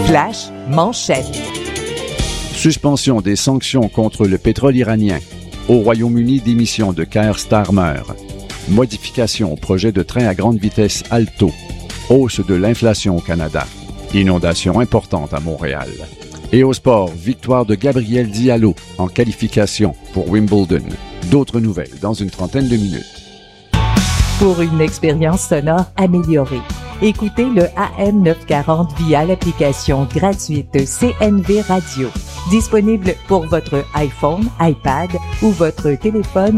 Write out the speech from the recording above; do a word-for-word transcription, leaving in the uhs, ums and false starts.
Flash manchette. Suspension des sanctions contre le pétrole iranien. Au Royaume-Uni, démission de Keir Starmer. Modification au projet de train à grande vitesse Alto. Hausse de l'inflation au Canada. Inondation importante à Montréal. Et au sport, victoire de Gabriel Diallo en qualification pour Wimbledon. D'autres nouvelles dans une trentaine de minutes. Pour une expérience sonore améliorée, écoutez le A M neuf cent quarante via l'application gratuite C N V Radio. Disponible pour votre iPhone, iPad ou votre téléphone